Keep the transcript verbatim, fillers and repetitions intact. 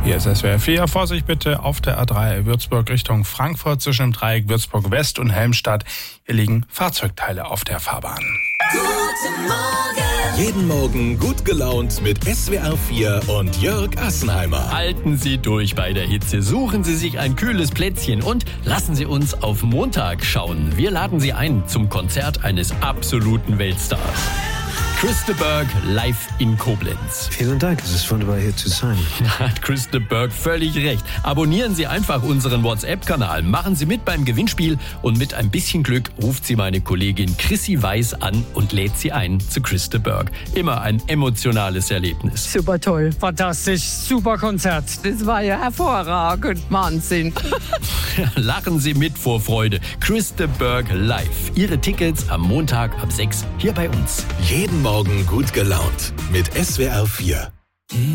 Hier ist S W R vier. Vorsicht bitte auf der A drei Würzburg Richtung Frankfurt zwischen dem Dreieck Würzburg West und Helmstadt. Hier liegen Fahrzeugteile auf der Fahrbahn. Guten Morgen. Jeden Morgen gut gelaunt mit S W R vier und Jörg Assenheimer. Halten Sie durch bei der Hitze, suchen Sie sich ein kühles Plätzchen und lassen Sie uns auf Montag schauen. Wir laden Sie ein zum Konzert eines absoluten Weltstars. Chris de Burgh live in Koblenz. Vielen Dank, es ist wunderbar hier zu sein. Hat Chris de Burgh völlig recht. Abonnieren Sie einfach unseren WhatsApp-Kanal, machen Sie mit beim Gewinnspiel und mit ein bisschen Glück ruft Sie meine Kollegin Chrissy Weiß an und lädt Sie ein zu Chris de Burgh. Immer ein emotionales Erlebnis. Super toll, fantastisch, super Konzert. Das war ja hervorragend, Wahnsinn. Lachen Sie mit vor Freude. Chris de Burgh live. Ihre Tickets am Montag ab sechs hier bei uns. Jeden Morgen gut gelaunt mit S W R vier.